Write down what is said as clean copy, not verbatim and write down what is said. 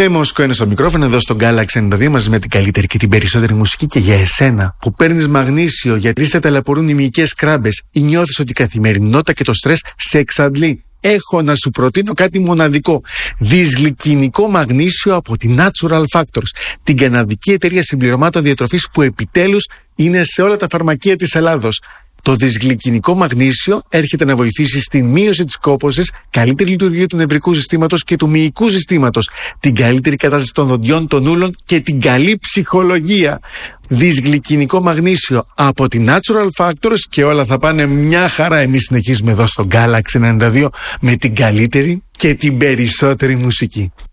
Με Μοσκό είναι στο μικρόφωνο εδώ στο Galaxy 92 μαζί με την καλύτερη και την περισσότερη μουσική. Και για εσένα που παίρνεις μαγνήσιο γιατί σε ταλαιπωρούν οι μυϊκές κράμπες ή νιώθεις ότι η καθημερινότητα και το στρες σε εξαντλεί, έχω να σου προτείνω κάτι μοναδικό. Δυσγλυκινικό μαγνήσιο από τη Natural Factors, την καναδική εταιρεία συμπληρωμάτων διατροφής που επιτέλους είναι σε όλα τα φαρμακεία της Ελλάδος. Το δυσγλυκινικό μαγνήσιο έρχεται να βοηθήσει στη μείωση της κόπωσης, καλύτερη λειτουργία του νευρικού συστήματος και του μυϊκού συστήματος, την καλύτερη κατάσταση των δοντιών, των ούλων και την καλή ψυχολογία. Δυσγλυκινικό μαγνήσιο από τη Natural Factors και όλα θα πάνε μια χαρά. Εμείς συνεχίζουμε εδώ στο Galaxy 92 με την καλύτερη και την περισσότερη μουσική.